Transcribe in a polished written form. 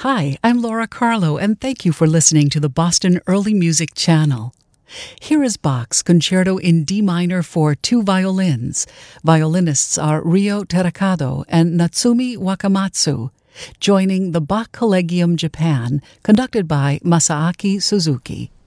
Hi, I'm Laura Carlo, and thank you for listening to the Boston Early Music Channel. Here is Bach's Concerto in D minor for two violins. Violinists are Ryo Terakato and Natsumi Wakamatsu, joining the Bach Collegium Japan, conducted by Masaaki Suzuki.